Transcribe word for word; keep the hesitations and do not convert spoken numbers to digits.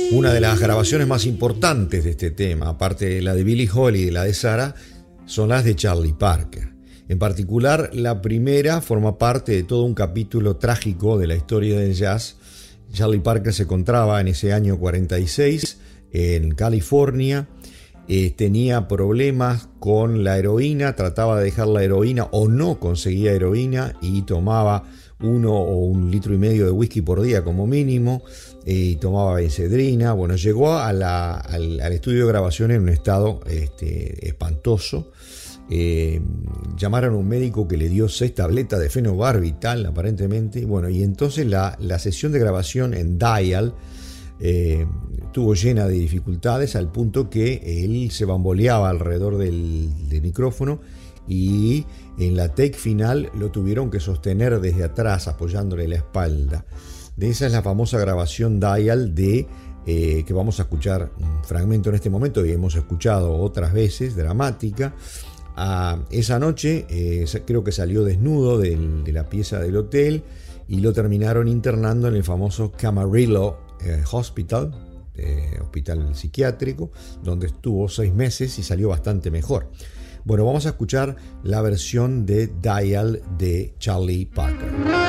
Una de las grabaciones más importantes de este tema, aparte de la de Billie Holiday y de la de Sarah, son las de Charlie Parker. En particular, la primera forma parte de todo un capítulo trágico de la historia del jazz. Charlie Parker se encontraba en ese año cuarenta y seis en California. Eh, tenía problemas con la heroína, trataba de dejar la heroína o no conseguía heroína y tomaba uno o un litro y medio de whisky por día como mínimo, eh, y tomaba benzedrina. Bueno, llegó a la, al, al estudio de grabación en un estado este, espantoso. Eh, llamaron a un médico que le dio seis tabletas de fenobarbital aparentemente. Bueno, y entonces la, la sesión de grabación en Dial eh, estuvo llena de dificultades al punto que él se bamboleaba alrededor del, del micrófono, y en la take final lo tuvieron que sostener desde atrás apoyándole la espalda. De esa es la famosa grabación Dial de eh, que vamos a escuchar un fragmento en este momento y hemos escuchado otras veces, dramática. Ah, esa noche eh, creo que salió desnudo del, de la pieza del hotel y lo terminaron internando en el famoso Camarillo eh, Hospital, eh, hospital psiquiátrico, donde estuvo seis meses y salió bastante mejor. Bueno, vamos a escuchar la versión de Dial de Charlie Parker.